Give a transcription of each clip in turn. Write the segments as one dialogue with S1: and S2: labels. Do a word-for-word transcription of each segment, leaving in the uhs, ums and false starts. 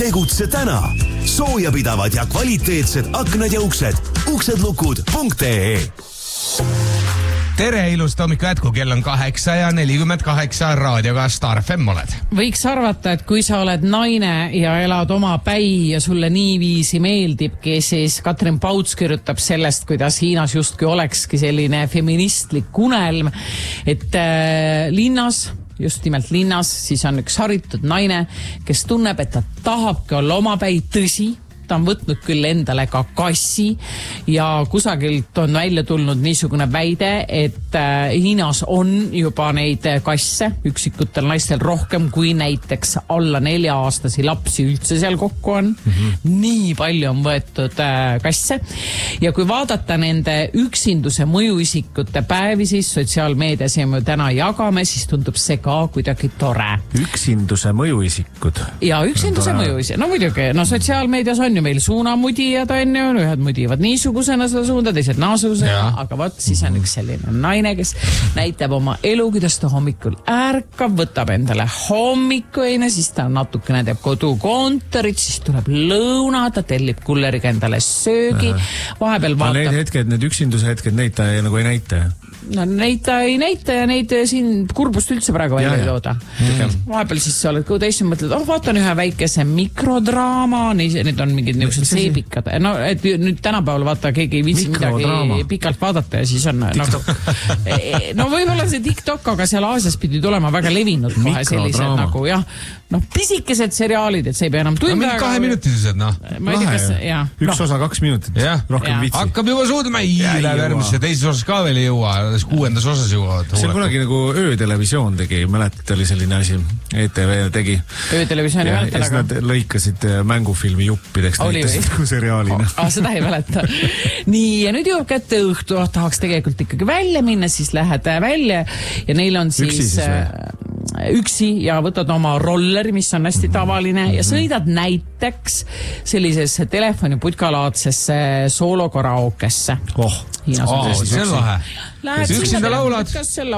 S1: Tegutse täna. Soojapidavad ja kvaliteetsed aknad ja uksed. uksedlukud punkt ee.
S2: Tere, ilust hommikul jätku, kell on kaheksa ja nelikümmend kaheksa raadioga Star F M oled.
S3: Võiks arvata, et kui sa oled naine ja elad oma päi ja sulle niiviisi meeldibki, siis Katrin Pauts kirjutab sellest, kuidas Hiinas justkui olekski selline feministlik unelm, et äh, linnas, just nimelt linnas, siis on üks haritud naine, kes tunneb, et ta tahabki olla oma päi tõsi. Ta on võtnud küll endale ka kassi ja kusagilt on välja tulnud niisugune väide, et Hiinas on juba neid kasse üksikutel naistel rohkem kui näiteks alla nelja-aastasi lapsi üldse seal kokku on. Mm-hmm. Nii palju on võetud kasse. Ja kui vaadata nende üksinduse mõjuisikute päevi, siis sotsiaalmeedias ja me täna jagame, siis tundub see ka kuidagi tore.
S4: Üksinduse mõjuisikud?
S3: Ja üksinduse mõjuisikud. No muidugi, no sotsiaalmeedias on ju meil suunamudijad on ju, ühed mudivad niisugusena seda suunda, teised naasugusena, aga võt, siis on üks selline naine, kes näitab oma elu, kuidas ta hommikul ärkab, võtab endale hommikuine, siis ta natukene teeb kodukontorit, siis tuleb lõuna, ta tellib kulleriga endale söögi, vahepeal vaatab...
S4: Need hetked, need üksinduse hetked, neid ta nagu ei näita?
S3: No neid ta ei näita ja neid siin kurbust üldse praegu välja ei tooda. Vahepeal siis sa oled kõudeissi mõtled, oh vaatan ühe väikese mikrodraama, need on mingid niisugused seebikad. No et nüüd tänapäeval vaata, keegi ei viitsi midagi pikalt vaadata ja siis on nagu... No võib-olla see TikTok, aga seal Aasias pidi tulema väga levinud kohe sellised nagu, jah, noh, pisikesed seriaalid, et see ei pea enam tund
S2: no,
S3: aega...
S2: kahe minutilised, noh.
S4: Üks osa kaks minutit, rohkem vitsi.
S2: Hakkab juba suudma, ei läheb järgmisse, teises osas ka veel ei jõua, kuuendas osas jõuavad.
S4: See on kunagi nagu öötelevisioon tegi, mäletad, oli selline asi, E T V tegi.
S3: Öötelevisiooni
S4: mäletan, aga... Ja siis nad lõikasid mängufilmi juppideks, näitasid kui seriaalina.
S3: Ah, seda ei mäleta. Nii, ja nüüd jõuab kätte õhtu, oh, tahaks tegelikult ikkagi välja minna, siis lähed välja ja neil on siis... Üksi, siis üksi ja võtad oma rolleri, mis on hästi tavaline ja sõidad näiteks sellisesse telefoniputkalaadse soolokaraokesse.
S4: Oh,
S2: oh see on lahe.
S3: Lähed
S2: üksinda laulad.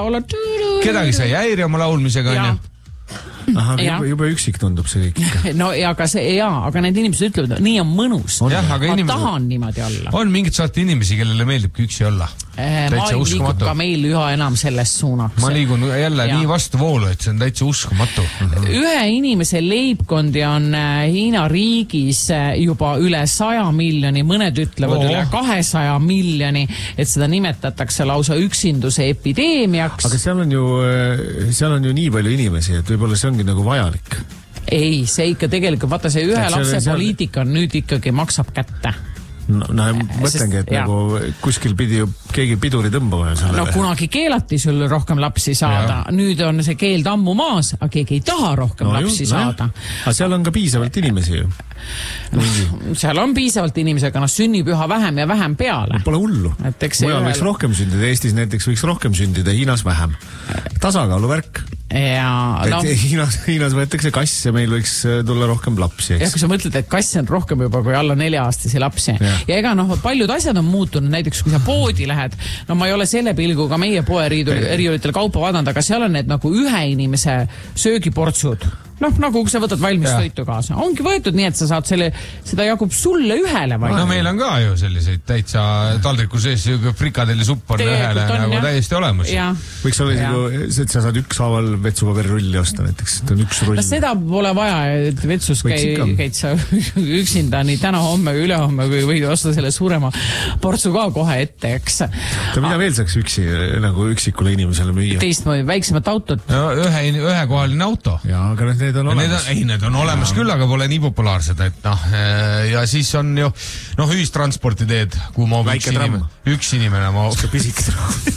S2: Kedagi sa ei häiri oma laulmisega, on ju?
S4: Aha, juba, juba üksik tundub see kõik.
S3: No ja aga see, jaa, aga need inimesed ütlevad, nii on mõnus.
S2: On, jah, aga
S3: ma
S2: inimesed...
S3: tahan niimoodi olla.
S2: On mingid saati inimesi, kellele meeldibki üksi olla.
S3: Maailm liigub ka meil üha enam sellest suunaks.
S2: Ma liigun jälle ja. Nii vastu voolu, et see on täitsa uskumatu.
S3: Ühe inimese leibkondi on Hiina riigis juba üle saja miljoni, mõned ütlevad oh. üle kahesaja miljoni, et seda nimetatakse lausa üksinduse epideemiaks.
S4: Aga seal on ju, seal on ju nii palju inimesi, et võib-olla see ongi nagu vajalik.
S3: Ei, see ikka tegelikult, vaata see ühe lapse seal... poliitika nüüd ikkagi maksab kätte.
S4: No, no mõtlengi, et ja. Nagu kuskil pidi ju keegi piduri tõmbama.
S3: No kunagi keelati sul rohkem lapsi saada. Ja. Nüüd on see keeld ammu maas, aga keegi ei taha rohkem no, lapsi ju, saada.
S4: Aga seal on ka piisavalt inimesi ju.
S3: No, seal on piisavalt inimesi, aga no sünnib üha vähem ja vähem peale.
S4: Pole hullu. Mujal ühel... võiks rohkem sündida, Eestis näiteks võiks rohkem sündida, Hiinas vähem. Tasakaalu värk.
S3: Ja, no...
S4: Hiinas, Hiinas võetakse kass ja meil võiks tulla rohkem lapsi.
S3: Ja kui sa mõtled, et kass on rohkem juba kui alla nelja-aastasi lapsi. Ja. ja ega noh, paljud asjad on muutunud, näiteks kui sa poodi lähed, no ma ei ole selle pilguga meie poe riiulitel kaupa vaadanud, aga seal on need nagu ühe inimese söögiportsud. Noh, nagu kui sa võtad valmis ja. Toitu kaasa. Ongi võetud nii, et sa saad selle, seda jagub sulle ühele. Või?
S2: No meil on ka ju selliseid täitsa taldriku sees frikadelli supp on ühele on, nagu ja. Täiesti olemas. Ja.
S4: Võiks olla nagu, et sa saad üks haaval vetsupaberirulli osta näiteks. On üks rull.
S3: No seda pole vaja, et vetsus käi, käid sa üksinda nii täna homme või ülehomme või võid osta selle suurema portsu ka kohe ette, eks.
S4: Ta mida veel saaks üksi, nagu üksikule inimesele müüa?
S3: Teistmoodi, väiksemat autot.
S2: No, ühe, ühekohaline auto.
S4: Ja, aga need on olemas.
S2: Need on, ei, need on olemas ja. Küll, aga pole nii populaarsed, et noh, ja siis on ju, noh, ühistransporti teed, kuhu ma üks inimene, üks inimene ma...
S4: Pisik tramm.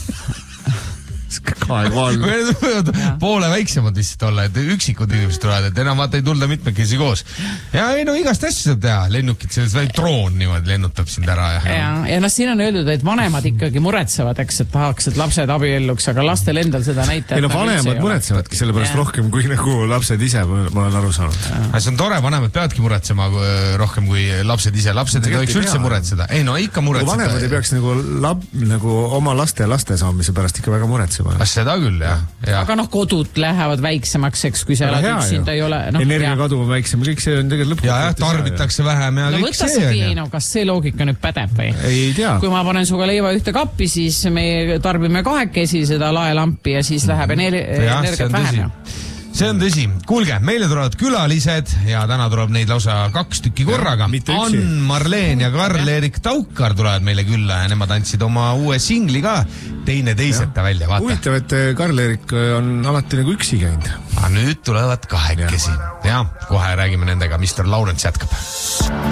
S2: poole väiksemad lihtsalt olla, et üksikud inimesed tulevad, et enam vaata ei tulda mitmekesi koos. Ja ei no igast asja saab teha, lennukid, selles või troon niimoodi lennutab sind ära. Ja,
S3: ja, ja noh, siin on öeldud, et vanemad ikkagi muretsevad, eks, et tahaks, et lapsed abielluks, aga lastel endal seda näitab.
S4: Ei no vanemad muretsevadki sellepärast ja. Rohkem kui nagu lapsed ise, ma olen aru saanud.
S2: See on tore, vanemad peavadki muretsema rohkem kui lapsed ise. Lapsed ei tohiks üldse muretseda. Ei no ikka muretseda.
S4: Vanemad ei peaks nagu, lab, nagu oma laste ja laste saamise pärast ikka väga muretsema. panema.
S2: Seda küll, jah. Ja.
S3: Aga noh, kodud lähevad väiksemaks, eks, kui sa elad üksinda ei ole. No,
S4: energiakadu on väiksem, kõik see on tegelikult lõpuks.
S2: Ja, jah, tarbitakse vähem ja
S3: no,
S2: kõik see.
S3: No võta see, kas see loogika nüüd pädeb või?
S4: Ei tea.
S3: Kui ma panen suga leiva ühte kappi, siis me tarbime kahekesi seda laelampi ja siis läheb energiat vähem.
S2: See on tõsi. Kuulge, meile tulevad külalised ja täna tuleb neid lausa kaks tükki korraga. Ann Marleen ja Karl-Erik Taukar tulevad meile külla ja nemad andsid oma uue singli ka teine teiseta välja. Vaata.
S4: Huvitav, et Karl-Erik on alati nagu üksi käinud.
S2: Aga nüüd tulevad kahekesi. Ja, kohe räägime nendega, mister Laurents jätkab.